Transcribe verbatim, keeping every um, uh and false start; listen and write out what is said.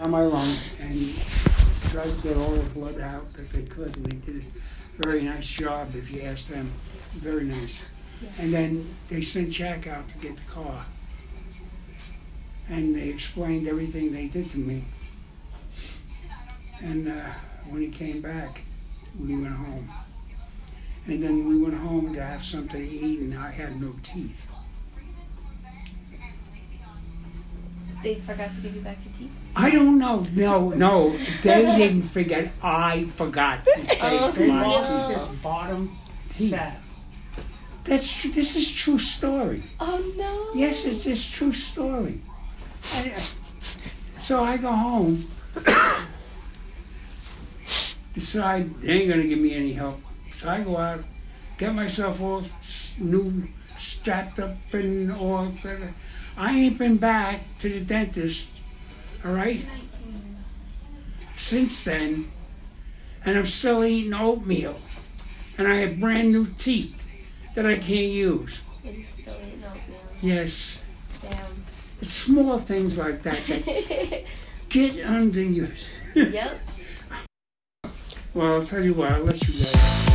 on my lung and tried to get all the blood out that they could, and they did a very nice job, if you ask them. Very nice. Yeah. And then they sent Jack out to get the car. And they explained everything they did to me. And uh, when he came back, we went home. And then we went home to have something to eat, and I had no teeth. They forgot to give you back your teeth? I don't know. No, no. They didn't forget. I forgot to take Oh, They my no. lost teeth. his bottom Teeth. set. That's true. This is true story. Oh no. Yes, it's this true story. I, so I go home, decide they ain't gonna give me any help. So I go out, get myself all s- new, strapped up and all. et cetera. I ain't been back to the dentist, all right, since then, and I'm still eating oatmeal, and I have brand new teeth that I can't use. And you're still eating oatmeal. Yes, Damn. it's small things like that that get under you. Yep. Well, I'll tell you what, I'll let you guys.